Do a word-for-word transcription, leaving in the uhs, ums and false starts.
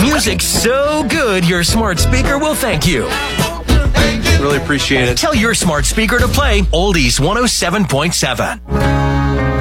Music so good your smart speaker will thank you. Really appreciate it. Tell your smart speaker to play Oldies one oh seven point seven.